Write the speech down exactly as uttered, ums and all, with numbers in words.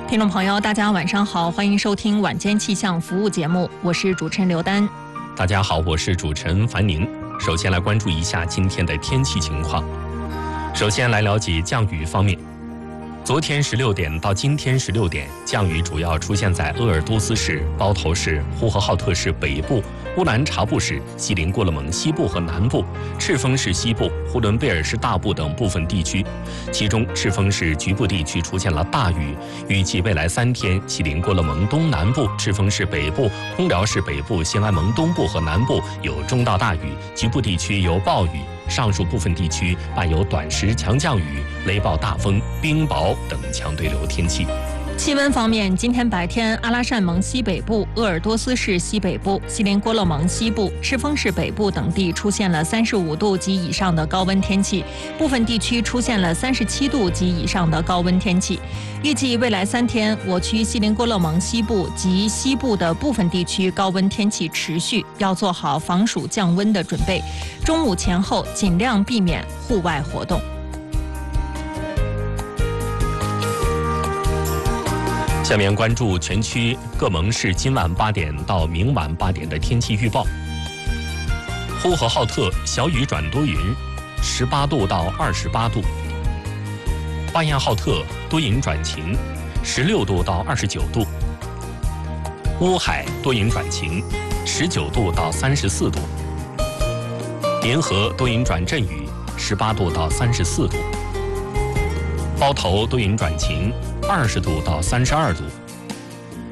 听众朋友，大家晚上好，欢迎收听晚间气象服务节目，我是主持人刘丹。 大家好，我是主持人樊宁。首先来关注一下今天的天气情况。首先来了解降雨方面。昨天十六点到今天十六点，降雨主要出现在鄂尔多斯市、包头市、呼和浩特市北部、乌兰察布市、锡林郭勒盟西部和南部、赤峰市西部、呼伦贝尔市大部等部分地区。其中，赤峰市局部地区出现了大雨，预计未来三天，锡林郭勒盟东南部、赤峰市北部、通辽市北部、兴安盟东部和南部有中到大雨，局部地区有暴雨。上述部分地区伴有短时强降雨、雷暴大风、冰雹等强对流天气。 气温方面，今天白天，阿拉善盟西北部、鄂尔多斯市西北部、锡林郭勒盟西部、赤峰市北部等地出现了三十五度及以上的高温天气，部分地区出现了三十七度及以上的高温天气。预计未来三天，我区锡林郭勒盟西部及西部的部分地区高温天气持续，要做好防暑降温的准备。中午前后尽量避免户外活动。 下面关注全区各盟市今晚八点到明晚八点的天气预报。呼和浩特小雨转多云，十八度到二十八度；巴彦浩特多云转晴，十六度到二十九度；乌海多云转晴，十九度到三十四度；联合多云转阵雨，十八度到三十四度；包头多云转晴，二十度到三十二度；